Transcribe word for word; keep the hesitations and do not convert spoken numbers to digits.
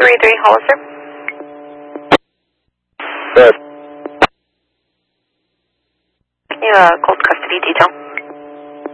three three, hello, sir. Good. Can you uh, call custody detail?